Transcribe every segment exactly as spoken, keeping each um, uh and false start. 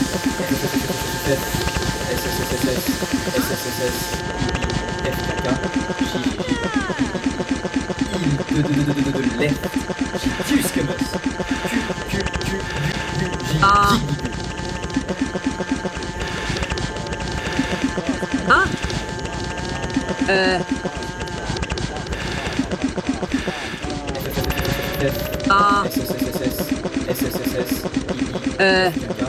Ah. Hein? Euh. Ah. Euh.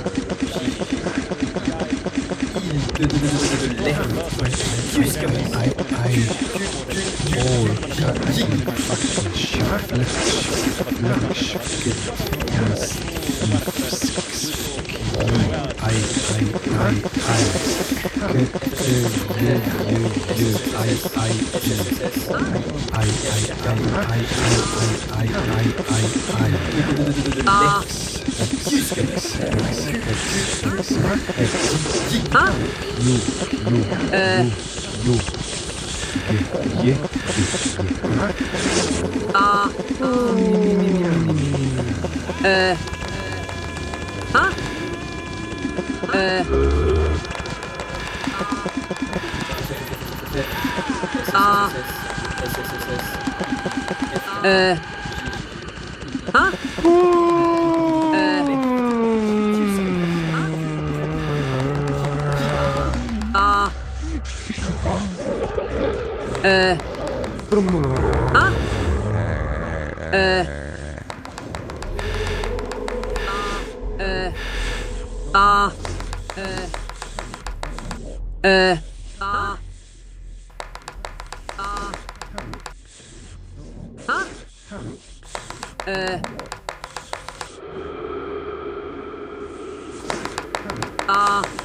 Ah. Hein? Euh. Ah. Euh. Hein? Euh. Ah. Euh. Hein? Euh. Ah. Euh. Hein? Euh. Euh. Ah. Euh. Euh. Ah. Ah. Hein? Euh. Ah.